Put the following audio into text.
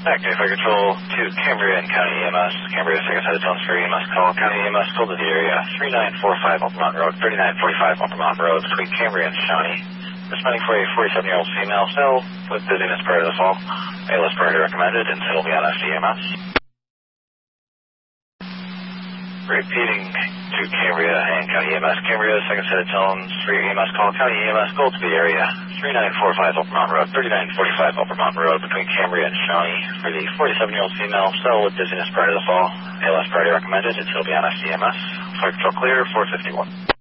Okay, Fire Control to Cambria and County EMS. Cambria, second set of tones for EMS call. County EMS called to the area 3945 Altamont Road, 3945 Altamont Road between Cambria and Shawnee. Responding for a 47-year-old female cell with dizziness prior to the fall. ALS priority recommended and will be on FDMS. Repeating to Cambria and County EMS. Cambria, second set of tones for your EMS call. County EMS called to the area 3945 Altamont Road, 3945 Altamont Road between Cambria and Shawnee for the 47-year-old female cell with dizziness prior to the fall. ALS priority recommended and will be on FDMS. Flight control clear, 451.